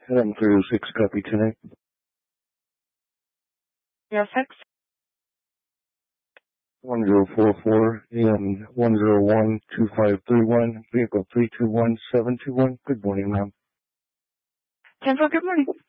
I'm 306, copy tonight. Your fix? 1044 AM 101 2531, vehicle 321721. Good morning, ma'am. 10-4, good morning.